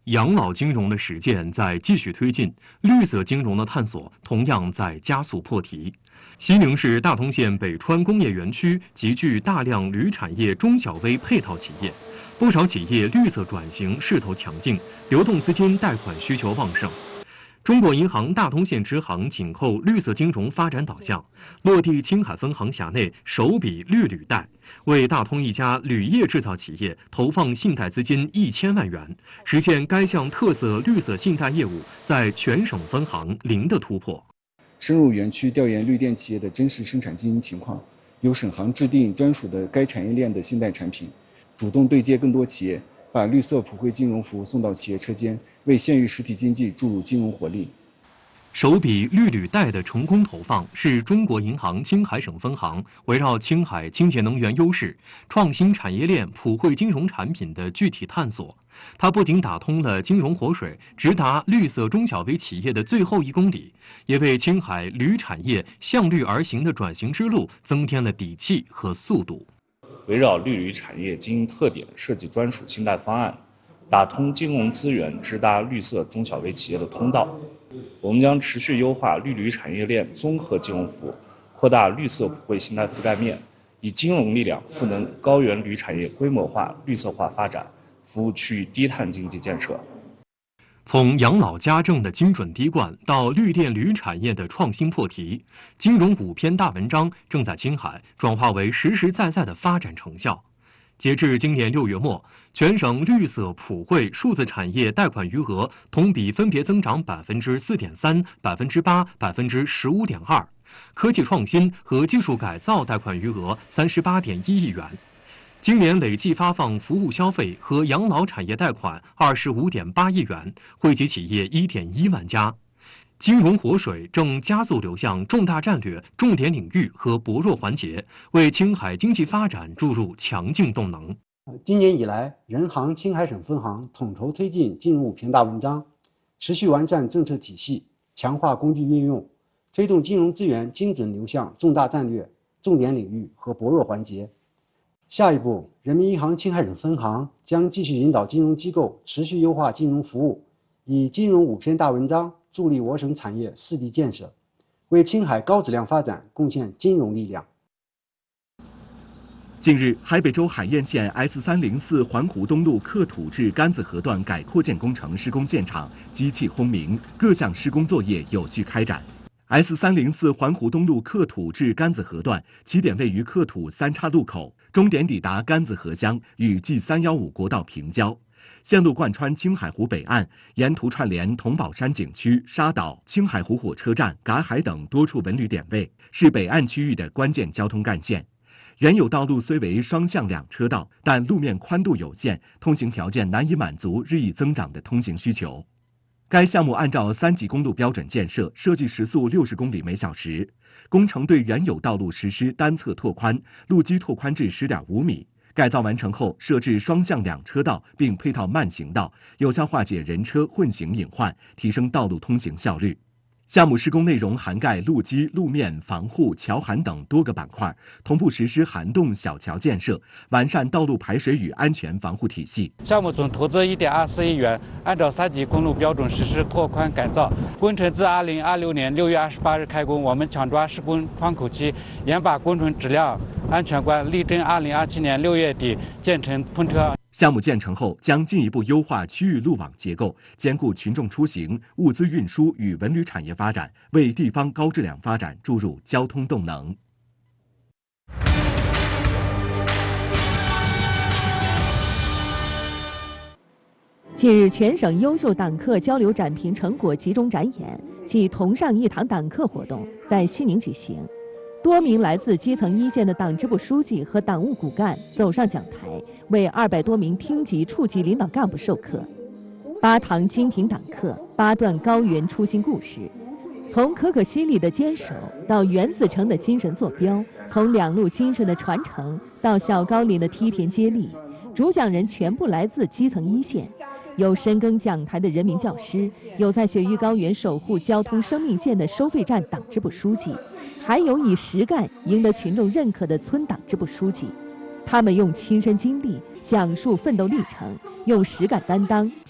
养老金融的实践在继续推进，绿色金融的探索同样在加速破题。西宁市大通县北川工业园区集聚大量铝产业中小微配套企业，不少企业绿色转型势头强劲，流动资金贷款需求旺盛。中国银行大通县支行紧扣绿色金融发展导向，落地青海分行辖内首笔绿铝贷，为大通一家铝业制造企业投放信贷资金1000万元，实现该项特色绿色信贷业务在全省分行零的突破。 深入园区调研绿电企业的真实生产经营情况，由省行制定专属的该产业链的信贷产品，主动对接更多企业，把绿色普惠金融服务送到企业车间，为县域实体经济注入金融活力。 首笔绿铝贷的成功投放，是中国银行青海省分行围绕青海清洁能源优势、创新产业链普惠金融产品的具体探索。它不仅打通了金融活水，直达绿色中小微企业的最后1公里，也为青海铝产业向绿而行的转型之路增添了底气和速度。 围绕绿铝产业经营特点设计专属信贷方案，打通金融资源直达绿色中小微企业的通道。我们将持续优化绿铝产业链综合金融服务，扩大绿色普惠信贷覆盖面，以金融力量赋能高原铝产业规模化、绿色化发展，服务区域低碳经济建设。 从养老家政的精准滴灌到绿电铝产业的创新破题，金融5篇大文章正在青海转化为实实在在的发展成效。截至今年6月末，全省绿色普惠数字产业贷款余额同比分别增长4.3%、8%、15.2%，科技创新和技术改造贷款余额38.1亿元。今年累计发放服务消费和养老产业贷款25.8亿元，惠及企业1.1万家。金融活水正加速流向重大战略、重点领域和薄弱环节，为青海经济发展注入强劲动能。 今年以来，人行青海省分行统筹推进金融5篇大文章，持续完善政策体系，强化工具运用，推动金融资源精准流向重大战略、重点领域和薄弱环节。下一步，人民银行青海省分行将继续引导金融机构持续优化金融服务，以金融5篇大文章助力我省产业4地建设，为青海高质量发展贡献金融力量。 近日，海北州海晏县 S304环湖东路克土至甘子河段改扩建工程施工现场机器轰鸣，各项施工作业有序开展。S304环湖东路克土至甘子河段起点位于克土3岔路口，终点抵达甘子河乡，与 G315国道平交。线路贯穿青海湖北岸，沿途串联桐宝山景区、沙岛、青海湖火车站、嘎海等多处文旅点位，是北岸区域的关键交通干线。原有道路虽为双向2车道，但路面宽度有限，通行条件难以满足日益增长的通行需求。该项目按照3级公路标准建设，设计时速60公里每小时。工程对原有道路实施单侧拓宽，路基拓宽至10.5米。改造完成后，设置双向2车道，并配套慢行道，有效化解人车混行隐患，提升道路通行效率。项目施工内容涵盖路基、路面、防护、桥涵等多个板块，同步实施涵洞小桥建设，完善道路排水与安全防护体系。 项目总投资1.24亿元，按照3级公路标准实施拓宽改造。工程自2026年6月28日开工，我们抢抓施工窗口期，严把工程质量安全关，力争2027年6月底建成通车。 项目建成后，将进一步优化区域路网结构，兼顾群众出行、物资运输与文旅产业发展，为地方高质量发展注入交通动能。 近日，全省优秀党课交流展评成果集中展演暨同上一堂党课活动在西宁举行。多名来自基层一线的党支部书记和党务骨干走上讲台，为200多名厅级、处级领导干部授课。8堂精品党课，8段高原初心故事，从可可西里的坚守到原子城的精神坐标，从两路精神的传承到小高岭的梯田接力，主讲人全部来自基层一线。有深耕讲台的人民教师，有在雪域高原守护交通生命线的收费站党支部书记，还有以实干赢得群众认可的村党支部书记。他们用亲身经历讲述奋斗历程，用实干担当